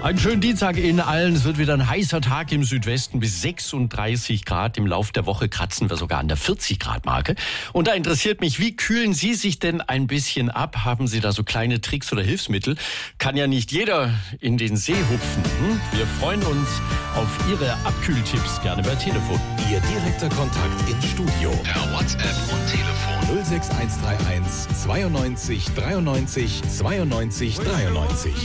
Einen schönen Dienstag Ihnen allen. Es wird wieder ein heißer Tag im Südwesten bis 36 Grad. Im Lauf der Woche kratzen wir sogar an der 40-Grad-Marke. Und da interessiert mich, wie kühlen Sie sich denn ein bisschen ab? Haben Sie da so kleine Tricks oder Hilfsmittel? Kann ja nicht jeder in den See hupfen. Wir freuen uns auf Ihre Abkühltipps, gerne per Telefon. Ihr direkter Kontakt ins Studio. Per WhatsApp und Telefon. 06131 92 93 92 93.